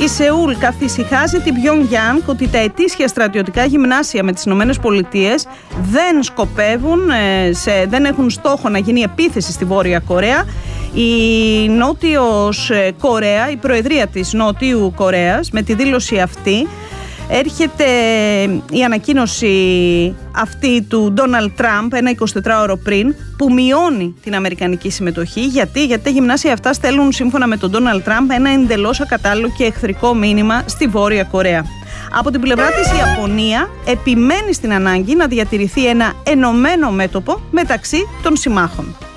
Η Σεούλ καθησυχάζει την Πιονγκιάνγκ ότι τα ετήσια στρατιωτικά γυμνάσια με τις Ηνωμένες Πολιτείες δεν έχουν στόχο να γίνει επίθεση στη Βόρεια Κορέα. Η Νότιος Κορέα, η Προεδρία της Νότιου Κορέας, με τη δήλωση αυτή έρχεται η ανακοίνωση αυτή του Ντόναλντ Τραμπ ένα 24ωρο πριν, που μειώνει την αμερικανική συμμετοχή. Γιατί τα γυμνάσια αυτά στέλνουν, σύμφωνα με τον Ντόναλντ Τραμπ, ένα εντελώς ακατάλληλο και εχθρικό μήνυμα στη Βόρεια Κορέα. Από την πλευρά της, η Ιαπωνία επιμένει στην ανάγκη να διατηρηθεί ένα ενωμένο μέτωπο μεταξύ των συμμάχων.